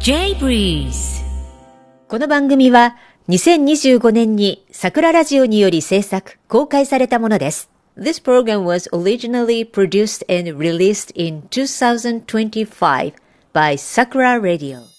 J-Breeze。 この番組は2025年に桜ラジオにより制作、公開されたものです。This program was originally produced and released in 2025 by Sakura Radio.